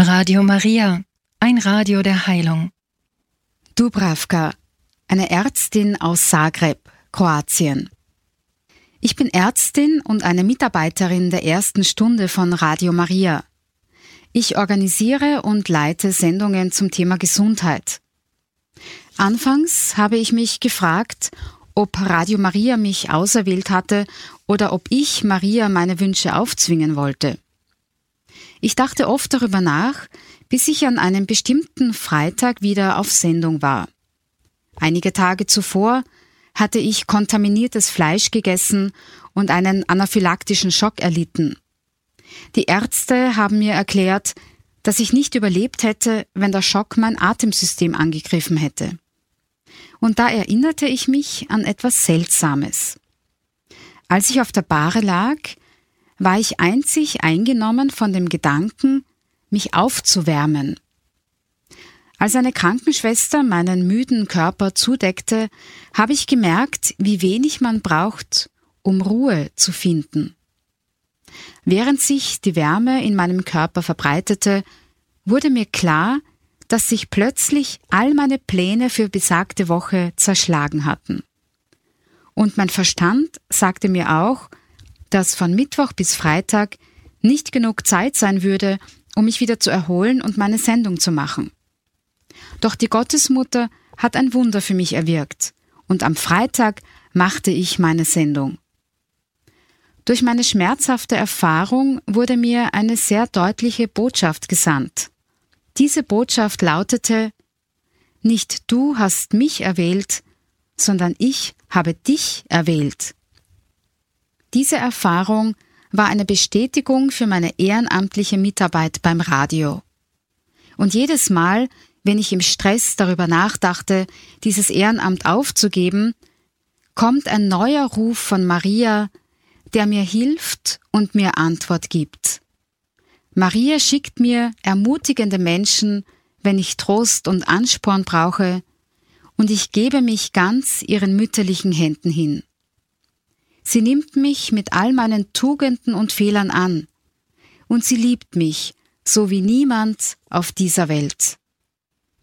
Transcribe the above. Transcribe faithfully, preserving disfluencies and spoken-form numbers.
Radio Maria, ein Radio der Heilung. Dubravka, eine Ärztin aus Zagreb, Kroatien. Ich bin Ärztin und eine Mitarbeiterin der ersten Stunde von Radio Maria. Ich organisiere und leite Sendungen zum Thema Gesundheit. Anfangs habe ich mich gefragt, ob Radio Maria mich auserwählt hatte oder ob ich Maria meine Wünsche aufzwingen wollte. Ich dachte oft darüber nach, bis ich an einem bestimmten Freitag wieder auf Sendung war. Einige Tage zuvor hatte ich kontaminiertes Fleisch gegessen und einen anaphylaktischen Schock erlitten. Die Ärzte haben mir erklärt, dass ich nicht überlebt hätte, wenn der Schock mein Atemsystem angegriffen hätte. Und da erinnerte ich mich an etwas Seltsames. Als ich auf der Bahre lag, war ich einzig eingenommen von dem Gedanken, mich aufzuwärmen. Als eine Krankenschwester meinen müden Körper zudeckte, habe ich gemerkt, wie wenig man braucht, um Ruhe zu finden. Während sich die Wärme in meinem Körper verbreitete, wurde mir klar, dass sich plötzlich all meine Pläne für besagte Woche zerschlagen hatten. Und mein Verstand sagte mir auch, dass von Mittwoch bis Freitag nicht genug Zeit sein würde, um mich wieder zu erholen und meine Sendung zu machen. Doch die Gottesmutter hat ein Wunder für mich erwirkt und am Freitag machte ich meine Sendung. Durch meine schmerzhafte Erfahrung wurde mir eine sehr deutliche Botschaft gesandt. Diese Botschaft lautete: Nicht du hast mich erwählt, sondern ich habe dich erwählt. Diese Erfahrung war eine Bestätigung für meine ehrenamtliche Mitarbeit beim Radio. Und jedes Mal, wenn ich im Stress darüber nachdachte, dieses Ehrenamt aufzugeben, kommt ein neuer Ruf von Maria, der mir hilft und mir Antwort gibt. Maria schickt mir ermutigende Menschen, wenn ich Trost und Ansporn brauche, und ich gebe mich ganz ihren mütterlichen Händen hin. Sie nimmt mich mit all meinen Tugenden und Fehlern an, und sie liebt mich, so wie niemand auf dieser Welt.